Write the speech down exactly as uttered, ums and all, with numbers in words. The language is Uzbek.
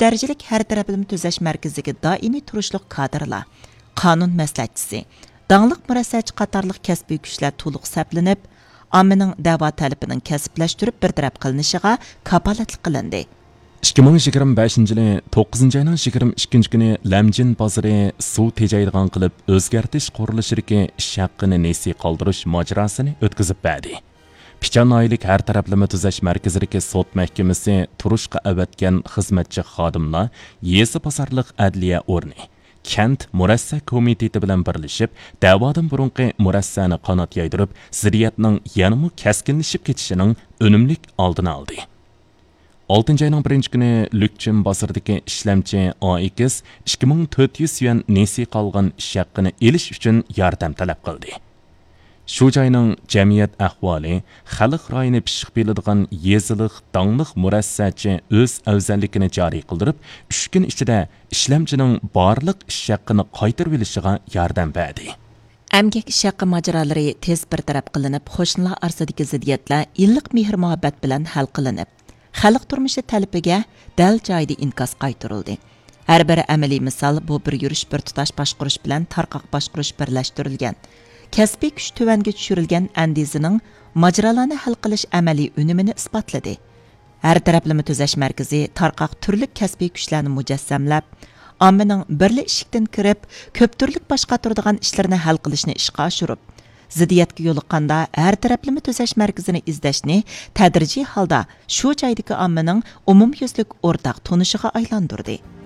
darajalik har taraflama tuzash markaziga doimiy turishliq kadrlar, qonun maslahatchisi, dаңlıq murassachi qatorliq kasbiy kuchlar to'liq saflanib, ommaning da'vo talabining kasblashtirib bir taraf qilinishiga kapolatlik qilindi. ikki ming yigirma beshinchi yili to'qqizinchi oyning yigirma ikkinchi kuni Lamjin bozori suv tejaydigan qilib o'zgartish qurilishidagi ish haqqini nesi qoldirish mojarosini o'tkazib berdi. Pichan oylik har taraflama tuzash markazidagi sud mahkamasi turishga avatgan xizmatchi xodimlar yezi bozorliq adliya o'rni kent murassa komiteti bilan birlashib da'vodan burunqi murassani qanot yaydirib ziddiyatning yanada kaskinlashib ketishining unumlik oldini oldi. oltinchi ayning birinchi kuni Lükçin bozoridagi ishlamchi O X ikki ming to'rt yuz yuan nesi qolgan ish haqqini elish uchun yordam talab qildi. Shu joyning jamiyat ahvoli, xalq rayoni pishiq biladigan yeziliq, dаңlıq murassachi o'z afzalligini joriy qildirib, uch kun ichida ishlamchining barliq ish haqqini qaytarib olishiga yordam berdi. Əmgək ish haqqı mojarolari tez bir taraf qilinib, qo'shnilar orasidagi ziddiyatlar illiq mehr-muhabbat bilan hal qilinib, xalq turmushi talabiga dal joyida inkas qaytarildi. Har bir amaliy misol bu bir yurish bir tutash boshqarish bilan tarqoq boshqarish birlashtirilgan. Kasbiy kuch tuvanga tushirilgan andizining mojarolarni hal qilish amaliy unumini isbotladi. Har taraflama tuzash markazi tarqoq turli kasbiy kuchlarni mujassamlab, ommaning birli eshikdan kirib, ko'p turlik boshqa turadigan ishlarni hal qilishni ishga oshirib, ziddiyatga yo'liqqanda har taraflama tuzash markazini izlashni tadrijiy holda shu joydagi ommaning umumyuzlik o'rtaq tunishiga aylantirdi.